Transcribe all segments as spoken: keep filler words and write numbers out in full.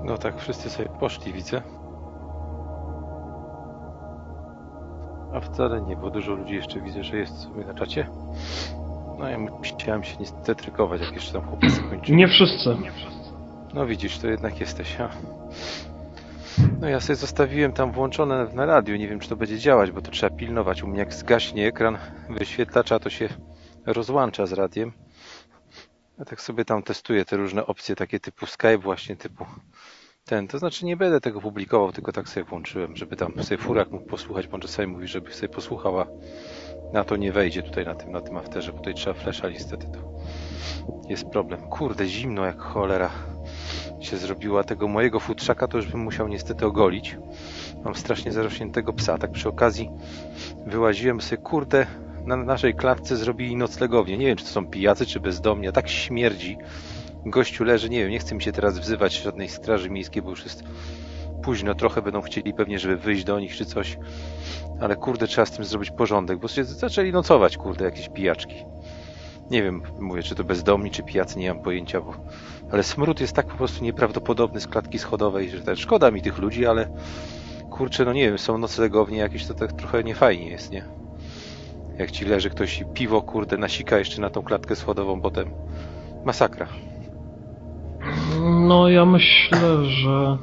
No tak, wszyscy sobie poszli, widzę. A wcale nie, bo dużo ludzi jeszcze widzę, że jest sobie na czacie. No ja musiałem się niestety trykować, jak jeszcze tam chłopacy kończyli. Nie wszyscy. No widzisz, to jednak jesteś, ha? No ja sobie zostawiłem tam włączone na radio, nie wiem czy to będzie działać, bo to trzeba pilnować. U mnie jak zgaśnie ekran wyświetlacza, to się rozłącza z radiem. Ja tak sobie tam testuję te różne opcje, takie typu Skype właśnie, typu ten. To znaczy nie będę tego publikował, tylko tak sobie włączyłem, żeby tam sobie furak mógł posłuchać, bo on czasami mówi, żeby sobie posłuchała. Na to nie wejdzie tutaj na tym, na tym afterze, bo tutaj trzeba flesza niestety, to jest problem. Kurde, zimno jak cholera się zrobiła. Tego mojego futrzaka to już bym musiał niestety ogolić. Mam strasznie zarośniętego psa. Tak przy okazji wyłaziłem sobie, kurde, na naszej klatce zrobili noclegownię. Nie wiem, czy to są pijacy, czy bezdomni, a tak śmierdzi. Gościu leży, nie wiem, nie chcę mi się teraz wzywać żadnej straży miejskiej, bo już jest późno, trochę będą chcieli pewnie, żeby wyjść do nich czy coś. Ale kurde, trzeba z tym zrobić porządek, bo się zaczęli nocować, kurde, jakieś pijaczki. Nie wiem, mówię, czy to bezdomni, czy pijacy, nie mam pojęcia, bo... Ale smród jest tak po prostu nieprawdopodobny z klatki schodowej, że tak szkoda mi tych ludzi, ale kurczę, no nie wiem, są noclegownie jakieś, to tak trochę niefajnie jest, nie? Jak ci leży ktoś i piwo, kurde, nasika jeszcze na tą klatkę schodową potem. Masakra. No ja myślę, że...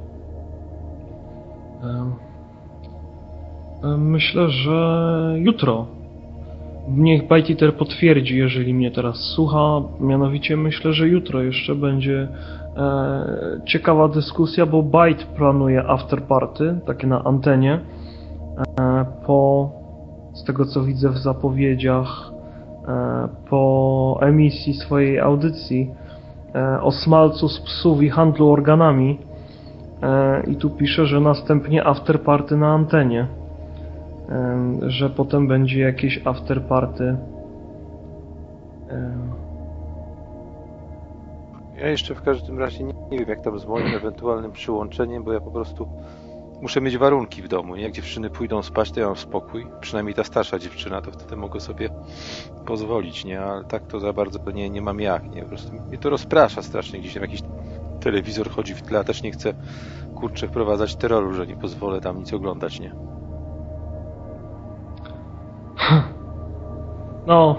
Myślę, że jutro. Niech Bajtiter potwierdzi, jeżeli mnie teraz słucha. Mianowicie myślę, że jutro jeszcze będzie e, ciekawa dyskusja, bo Byte planuje afterparty, takie na antenie. E, po, z tego co widzę w zapowiedziach, e, po emisji swojej audycji e, o smalcu z psów i handlu organami. E, I tu pisze, że następnie afterparty na antenie. Że potem będzie jakieś afterparty. Ja jeszcze w każdym razie nie, nie wiem, jak tam z moim ewentualnym przyłączeniem, bo ja po prostu muszę mieć warunki w domu, nie? Jak dziewczyny pójdą spać, to ja mam spokój. Przynajmniej ta starsza dziewczyna, to wtedy mogę sobie pozwolić, nie? Ale tak to za bardzo nie, nie mam jak, nie? Po prostu mnie to rozprasza strasznie, gdzieś tam jakiś telewizor chodzi w tle, a też nie chcę, kurczę, wprowadzać terroru, że nie pozwolę tam nic oglądać, nie? No.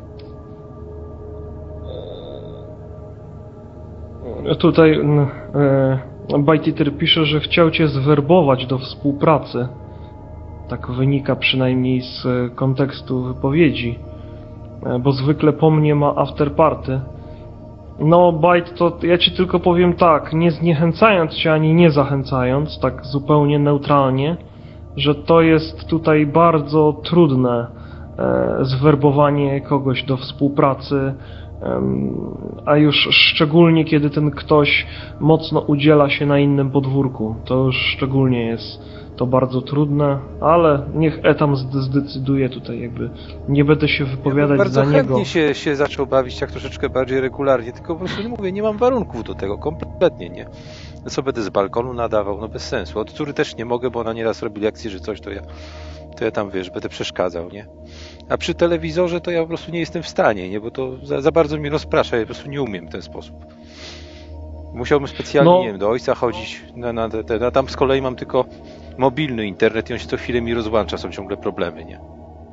Tutaj e, Bajtiter pisze, że chciał cię zwerbować do współpracy. Tak wynika przynajmniej z kontekstu wypowiedzi. E, bo zwykle po mnie ma afterparty. No, Bajt, to ja ci tylko powiem tak, nie zniechęcając cię ani nie zachęcając, tak zupełnie neutralnie, że to jest tutaj bardzo trudne e, zwerbowanie kogoś do współpracy, e, a już szczególnie kiedy ten ktoś mocno udziela się na innym podwórku. To już szczególnie jest to bardzo trudne, ale niech Etam zdecyduje tutaj, jakby nie będę się wypowiadać ja za niego. Bardzo chętnie się, się zaczął bawić tak troszeczkę bardziej regularnie, tylko po prostu nie mówię, nie mam warunków do tego, kompletnie nie. Co będę z balkonu nadawał, no bez sensu. Od córy też nie mogę, bo ona nieraz robi lekcje, że coś, to ja, to ja tam, wiesz, będę przeszkadzał, nie? A przy telewizorze to ja po prostu nie jestem w stanie, nie? Bo to za, za bardzo mnie rozprasza, ja po prostu nie umiem w ten sposób. Musiałbym specjalnie, no, nie wiem, do ojca chodzić, na, na, te, na, tam z kolei mam tylko mobilny internet i on się co chwilę mi rozłącza, są ciągle problemy, nie?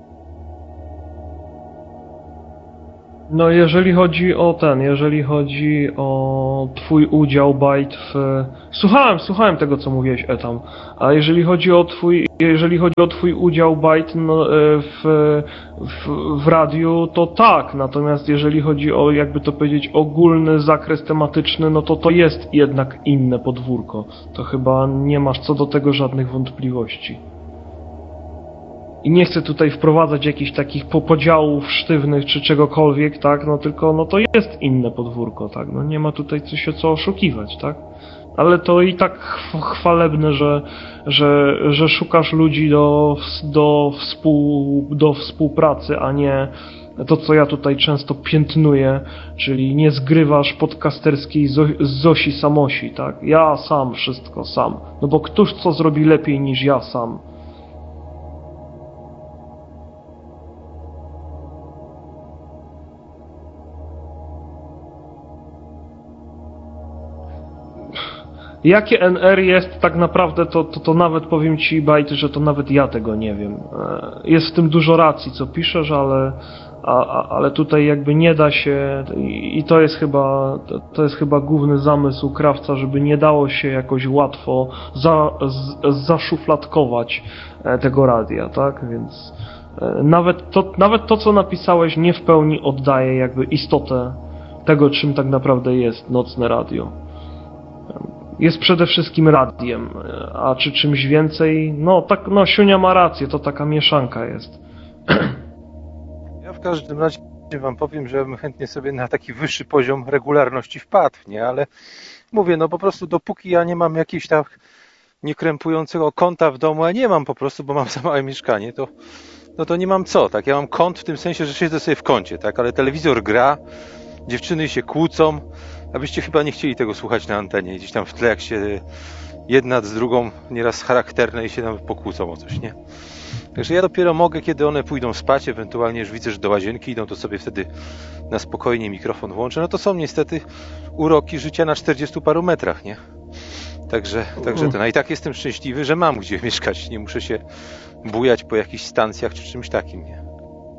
No jeżeli chodzi o ten, jeżeli chodzi o twój udział, Byte, w... Słuchałem, słuchałem tego, co mówiłeś, Etam. A jeżeli chodzi o twój, jeżeli chodzi o twój udział, Byte, no, w, w, w radiu, to tak. Natomiast jeżeli chodzi o, jakby to powiedzieć, ogólny zakres tematyczny, no to to jest jednak inne podwórko. To chyba nie masz co do tego żadnych wątpliwości. I nie chcę tutaj wprowadzać jakichś takich podziałów sztywnych czy czegokolwiek, tak, no tylko no to jest inne podwórko, tak, no nie ma tutaj co się co oszukiwać, tak. Ale to i tak chwalebne, że, że, że szukasz ludzi do, do, współ, do współpracy, a nie to, co ja tutaj często piętnuję, czyli nie zgrywasz podcasterskiej Zosi Samosi, tak. Ja sam wszystko sam, no bo któż co zrobi lepiej niż ja sam. Jakie N R jest tak naprawdę, to, to, to nawet powiem ci, Bajty, że to nawet ja tego nie wiem. E, Jest w tym dużo racji, co piszesz, ale, a, a, ale tutaj jakby nie da się, i, i to jest chyba, to, to jest chyba główny zamysł Krawca, żeby nie dało się jakoś łatwo za, z, zaszufladkować e, tego radia, tak? Więc e, nawet to, nawet to, co napisałeś, nie w pełni oddaje jakby istotę tego, czym tak naprawdę jest nocne radio. Jest przede wszystkim radiem, a czy czymś więcej? No tak, no Siunia ma rację, to taka mieszanka jest. Ja w każdym razie wam powiem, że ja bym chętnie sobie na taki wyższy poziom regularności wpadł, nie? Ale mówię, no po prostu dopóki ja nie mam jakiegoś tak niekrępującego kąta w domu, a nie mam po prostu, bo mam za małe mieszkanie, to no to nie mam co, tak? Ja mam kąt w tym sensie, że siedzę sobie w kącie, tak? Ale telewizor gra, dziewczyny się kłócą, abyście chyba nie chcieli tego słuchać na antenie, gdzieś tam w tle, jak się jedna z drugą nieraz charakterne i się tam pokłócą o coś, nie? Także ja dopiero mogę, kiedy one pójdą spać, ewentualnie już widzę, że do łazienki idą, to sobie wtedy na spokojnie mikrofon włączę. No to są niestety uroki życia na czterdziestu paru metrach, nie? Także, także ten. A i tak jestem szczęśliwy, że mam gdzie mieszkać. Nie muszę się bujać po jakichś stacjach czy czymś takim, nie?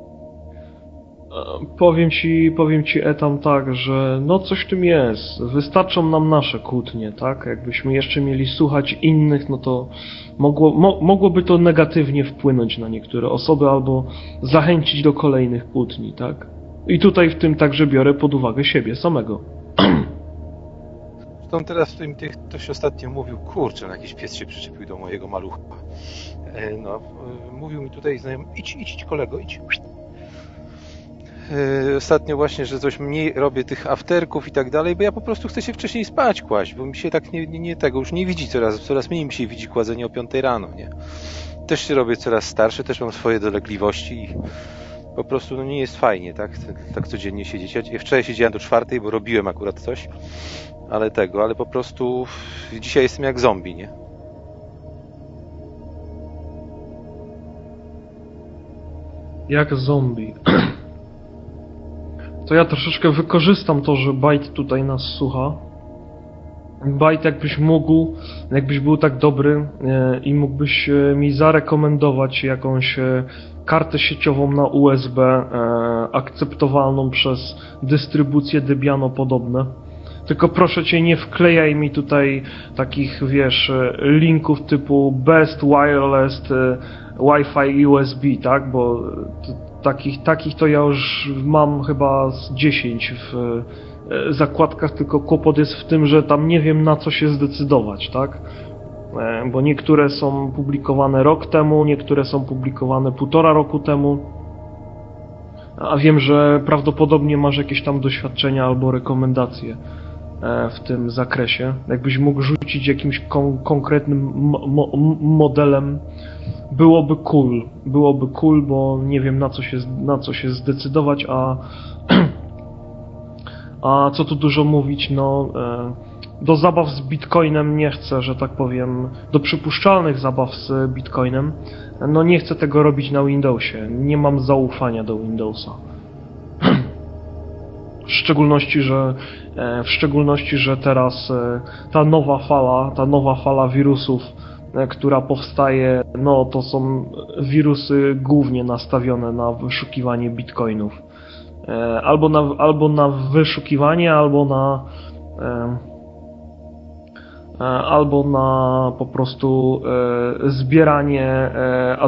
Powiem ci, powiem ci Etam tak, że no coś w tym jest. Wystarczą nam nasze kłótnie, tak? Jakbyśmy jeszcze mieli słuchać innych, no to mogło, mo, mogłoby to negatywnie wpłynąć na niektóre osoby albo zachęcić do kolejnych kłótni, tak? I tutaj w tym także biorę pod uwagę siebie samego. Zresztą teraz w tym tych ktoś ostatnio mówił, kurczę, no jakiś pies się przyczepił do mojego malucha. No, mówił mi tutaj znajomy, idź, idź kolego, idź. Ostatnio właśnie, że coś mniej robię tych afterków i tak dalej, bo ja po prostu chcę się wcześniej spać kłaść, bo mi się tak nie, nie, nie tego już nie widzi coraz, coraz mniej mi się widzi kładzenie o piątej rano, nie? Też się robię coraz starszy, też mam swoje dolegliwości i po prostu no nie jest fajnie, tak? Tak codziennie siedzieć. Ja wczoraj siedziałem do czwartej, bo robiłem akurat coś, ale tego, ale po prostu dzisiaj jestem jak zombie, nie? Jak zombie. To ja troszeczkę wykorzystam to, że Bajt tutaj nas słucha. Bajt, jakbyś mógł, jakbyś był tak dobry e, i mógłbyś e, mi zarekomendować jakąś e, kartę sieciową na U S B e, akceptowalną przez dystrybucje Debiano podobne. Tylko proszę cię, nie wklejaj mi tutaj takich, wiesz, linków typu Best Wireless Wi-Fi U S B, tak? Bo takich, takich to ja już mam chyba z dziesięć w zakładkach, tylko kłopot jest w tym, że tam nie wiem na co się zdecydować, tak? Bo niektóre są publikowane rok temu, niektóre są publikowane półtora roku temu. A wiem, że prawdopodobnie masz jakieś tam doświadczenia albo rekomendacje w tym zakresie. Jakbyś mógł rzucić jakimś kon- konkretnym mo- mo- modelem, byłoby cool. Byłoby cool, bo nie wiem na co się, na co się zdecydować, a a co tu dużo mówić, no do zabaw z Bitcoinem nie chcę, że tak powiem, do przypuszczalnych zabaw z Bitcoinem, no nie chcę tego robić na Windowsie. Nie mam zaufania do Windowsa. W szczególności, że w szczególności, że teraz ta nowa fala, ta nowa fala wirusów, która powstaje, no to są wirusy głównie nastawione na wyszukiwanie bitcoinów. Albo na, albo na wyszukiwanie, albo na albo na po prostu zbieranie